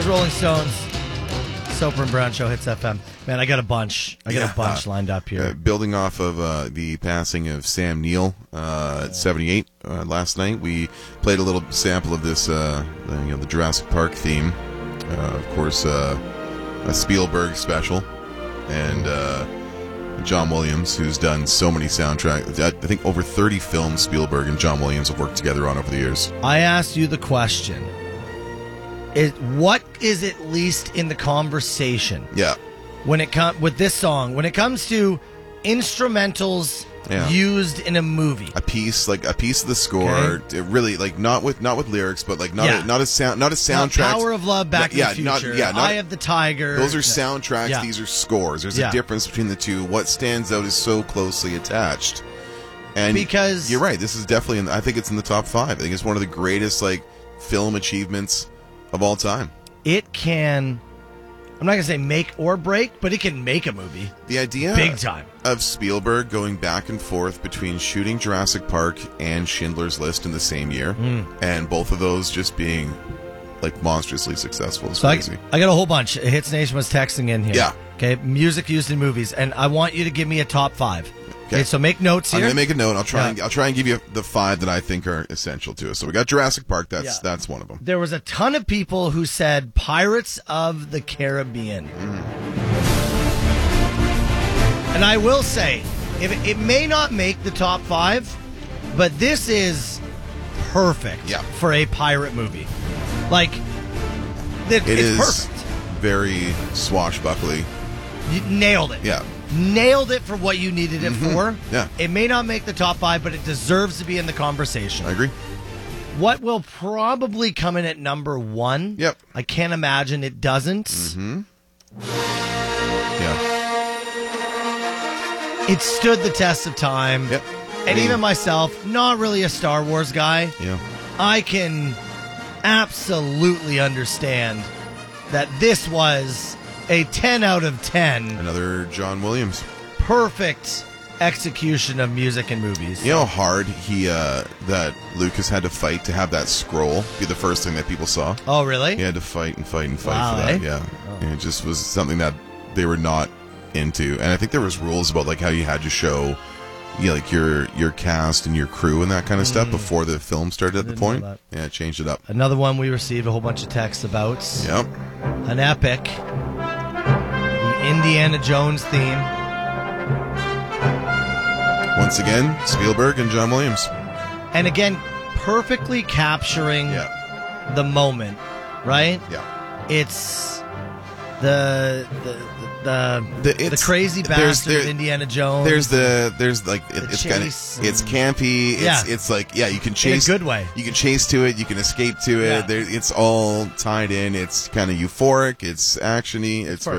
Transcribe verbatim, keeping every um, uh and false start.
There's Rolling Stones. Soper and Brown Show, Hits F M. Man, I got a bunch. I got Yeah, a bunch uh, lined up here. Uh, building off of uh, the passing of Sam Neill uh, at seventy-eight uh, last night, we played a little sample of this, uh, the, you know, the Jurassic Park theme. Uh, of course, uh, a Spielberg special, and uh, John Williams, who's done so many soundtracks. I think over thirty films Spielberg and John Williams have worked together on over the years. I asked you the question. Is, what is at least in the conversation? Yeah. When it com- with this song, when it comes to instrumentals Yeah. used in a movie, A piece, like a piece of the score, it really like not with not with lyrics, but like not Yeah. a, not a sound, not a Not soundtrack. Power of Love, Back to yeah, the not- Future, yeah, not- Eye of the Tiger. Those are No. soundtracks. Yeah. These are scores. There's Yeah. a difference between the two. What stands out is so closely attached. And Because- you're right. This is definitely. In, I think it's in the top five. I think it's one of the greatest like film achievements of all time. It can, I'm not going to say make or break, but it can make a movie. The idea Big time. of Spielberg going back and forth between shooting Jurassic Park and Schindler's List in the same year, Mm. and both of those just being like monstrously successful. It's So I, crazy. I got a whole bunch. Hits Nation was texting in here. Yeah. Okay, music used in movies, and I want you to give me a top five. Okay, Okay. so make notes I'm here. gonna make a note. I'll try Yeah. and I'll try and give you the five that I think are essential to us. So we got Jurassic Park. That's Yeah. that's one of them. There was a ton of people who said Pirates of the Caribbean. And I will say, if it, it may not make the top five, but this is perfect Yeah. for a pirate movie. Like, it, It it's is perfect. very swashbuckly. You nailed it. Yeah. Nailed it for what you needed it for. Yeah. It may not make the top five, but it deserves to be in the conversation. I agree. What will probably come in at number one? Yep. I can't imagine it doesn't. Mm-hmm. Yeah. It stood the test of time. Yep. And I mean- even myself, not really a Star Wars guy, Yeah. I can absolutely understand that this was a ten out of ten Another John Williams. perfect execution of music and movies. You know how hard he uh, that Lucas had to fight to have that scroll be the first thing that people saw. Oh, really? He had to fight and fight and fight Wow, for that. eh? Yeah, and it just was something that they were not into. And I think there was rules about like how you had to show, yeah, like your your cast and your crew and that kind of stuff before the film started at the Mm. didn't know point. that. Yeah, it changed it up. Another one we received a whole bunch of texts about. Yep. An epic. The Indiana Jones theme. Once again, Spielberg and John Williams. And again, perfectly capturing Yeah. the moment, right? Yeah. It's the the the, The- the, it's- crazy there's- bastard there- of Indiana Jones. There's the there's like it, The it's kind of chase it's and- campy. It's Yeah. it's like yeah, you can in a chase good way. You can chase to it. You can escape to it. Yeah. There, it's all tied in. It's kind of euphoric. It's actiony. It's very